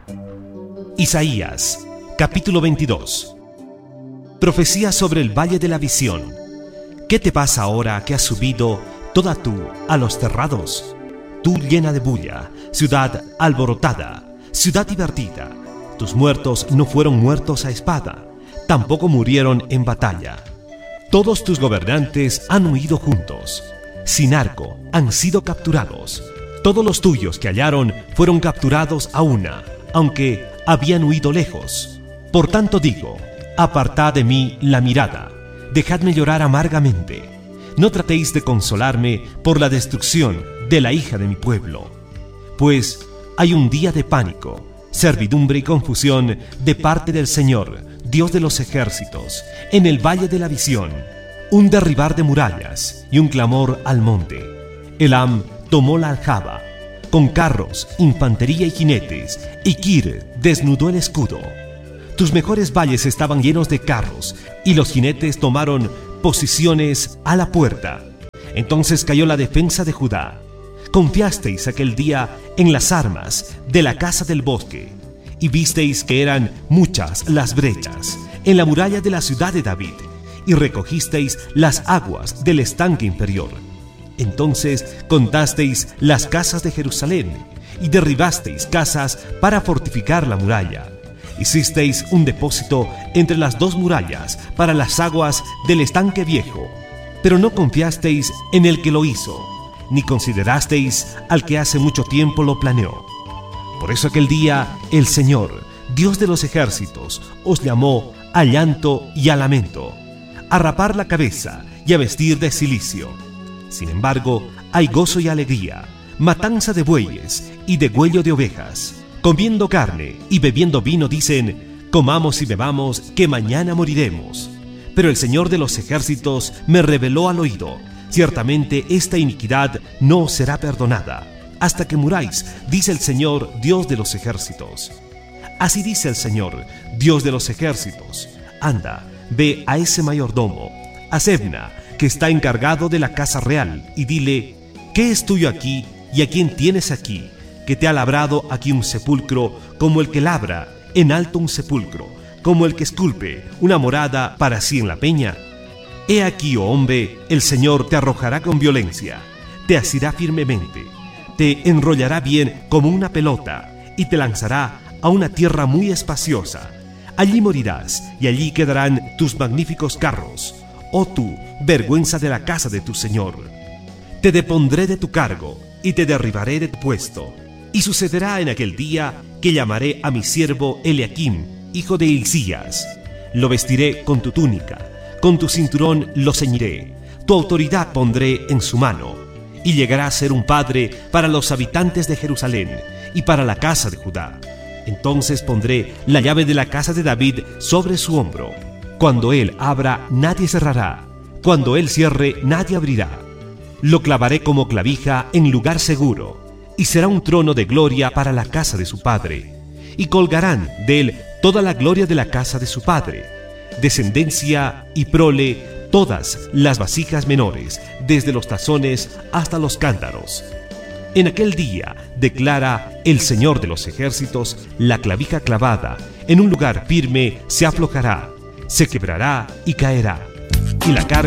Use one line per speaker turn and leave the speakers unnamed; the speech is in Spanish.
Isaías, capítulo 22. Profecía sobre el valle de la visión. ¿Qué te pasa ahora que has subido toda tú a los terrados? Tú llena de bulla, ciudad alborotada, ciudad divertida. Tus muertos no fueron muertos a espada, tampoco murieron en batalla. Todos tus gobernantes han huido juntos. Sin arco han sido capturados. Todos los tuyos que hallaron fueron capturados a una, aunque habían huido lejos. Por tanto digo, apartad de mí la mirada, dejadme llorar amargamente. No tratéis de consolarme por la destrucción de la hija de mi pueblo. Pues hay un día de pánico, servidumbre y confusión de parte del Señor, Dios de los ejércitos, en el valle de la visión, un derribar de murallas y un clamor al monte. Elam tomó la aljaba, con carros, infantería y jinetes, y Kir desnudó el escudo. Tus mejores valles estaban llenos de carros, y los jinetes tomaron posiciones a la puerta. Entonces cayó la defensa de Judá. Confiasteis aquel día en las armas de la casa del bosque, y visteis que eran muchas las brechas en la muralla de la ciudad de David, y recogisteis las aguas del estanque inferior. Entonces contasteis las casas de Jerusalén, y derribasteis casas para fortificar la muralla. Hicisteis un depósito entre las dos murallas para las aguas del estanque viejo, pero no confiasteis en el que lo hizo, ni considerasteis al que hace mucho tiempo lo planeó. Por eso aquel día el Señor, Dios de los ejércitos, os llamó a llanto y a lamento, a rapar la cabeza y a vestir de cilicio. Sin embargo, hay gozo y alegría, matanza de bueyes y degüello de ovejas. Comiendo carne y bebiendo vino dicen, comamos y bebamos, que mañana moriremos. Pero el Señor de los ejércitos me reveló al oído, ciertamente esta iniquidad no será perdonada, hasta que muráis, dice el Señor, Dios de los ejércitos. Así dice el Señor, Dios de los ejércitos, anda, ve a ese mayordomo, a Sebna, que está encargado de la casa real, y dile, ¿qué es tuyo aquí y a quién tienes aquí, que te ha labrado aquí un sepulcro como el que labra en alto un sepulcro, como el que esculpe una morada para sí en la peña? He aquí, oh hombre, el Señor te arrojará con violencia, te asirá firmemente, te enrollará bien como una pelota y te lanzará a una tierra muy espaciosa. Allí morirás y allí quedarán tus magníficos carros, oh tú, vergüenza de la casa de tu Señor. Te depondré de tu cargo y te derribaré de tu puesto. Y sucederá en aquel día que llamaré a mi siervo Eliakim, hijo de Hilcías. Lo vestiré con tu túnica, con tu cinturón lo ceñiré, tu autoridad pondré en su mano, y llegará a ser un padre para los habitantes de Jerusalén y para la casa de Judá. Entonces pondré la llave de la casa de David sobre su hombro. Cuando él abra, nadie cerrará, cuando él cierre, nadie abrirá. Lo clavaré como clavija en lugar seguro, y será un trono de gloria para la casa de su padre, y colgarán de él toda la gloria de la casa de su padre, descendencia y prole, todas las vasijas menores, desde los tazones hasta los cántaros. En aquel día, declara el Señor de los ejércitos, la clavija clavada en un lugar firme se aflojará, se quebrará y caerá, y la carga